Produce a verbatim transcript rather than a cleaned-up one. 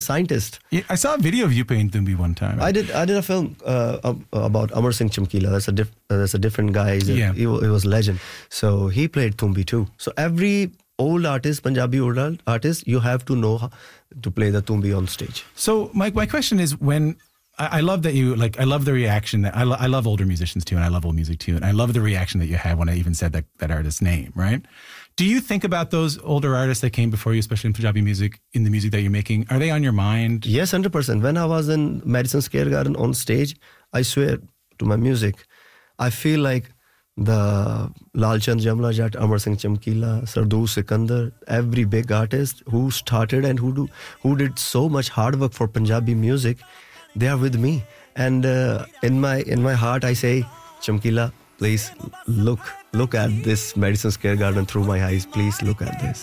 scientist. Yeah, I saw a video of you playing Tumbi one time. I did I did a film uh, about Amar Singh Chamkila. That's a diff, uh, that's a different guy. He's a, yeah. he, he was legend. So he played Tumbi too. So every old artist, Punjabi old artist, you have to know how to play the Tumbi on stage. So my my question is, when I, I love that you like I love the reaction that I, lo- I love older musicians too, and I love old music too, and I love the reaction that you had when I even said that that artist's name, right? Do you think about those older artists that came before you, especially in Punjabi music, in the music that you're making? Are they on your mind? Yes, one hundred percent. When I was in Madison Square Garden on stage, I swear to my music, I feel like the Lal Chand Jamla Jatt, Amar Singh Chamkila, Sardoor Sikandar, every big artist who started and who do who did so much hard work for Punjabi music, they are with me. And uh, in my in my heart, I say, Chamkila, please look, look at this Madison Square Garden through my eyes. Please look at this.